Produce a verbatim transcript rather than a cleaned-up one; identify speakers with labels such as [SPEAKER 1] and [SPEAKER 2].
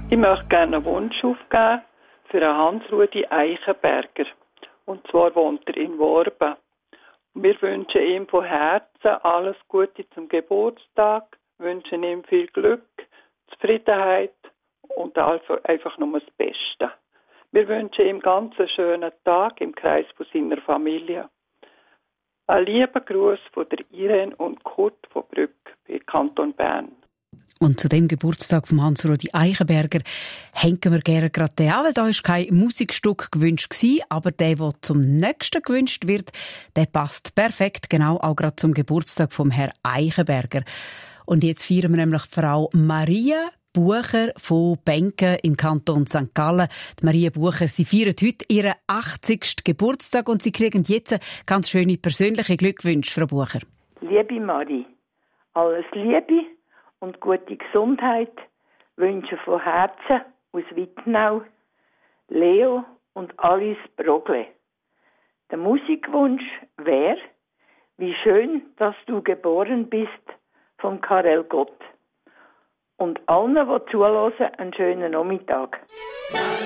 [SPEAKER 1] Ich möchte gerne einen Wunsch aufgeben für einen Hans-Rudi Eichenberger. Und zwar wohnt er in Worben. Wir wünschen ihm von Herzen alles Gute zum Geburtstag, wünschen ihm viel Glück, Zufriedenheit und einfach nur das Beste. Wir wünschen ihm ganz einen schönen Tag im Kreis von seiner Familie. Ein lieber Gruß von der Irene und Kurt von Brügg bei Kanton Bern.
[SPEAKER 2] Und zu dem Geburtstag von Hans-Rudi Eichenberger hängen wir gerne gerade den an, weil da war kein Musikstück gewünscht gewesen, aber der, der zum nächsten gewünscht wird, der passt perfekt, genau auch gerade zum Geburtstag vom Herrn Eichenberger. Und jetzt feiern wir nämlich Frau Maria Bucher von Benken im Kanton Sankt Gallen. Die Maria Bucher, sie feiern heute ihren achtzigsten Geburtstag und sie kriegen jetzt ganz schöne persönliche Glückwünsche, Frau Bucher.
[SPEAKER 3] Liebe Marie, alles Liebe und gute Gesundheit wünsche von Herzen aus Wittenau Leo und Alice Brogle. Der Musikwunsch wäre: Wie schön, dass du geboren bist, von Karel Gott. Und allen, die zuhören, einen schönen Nachmittag.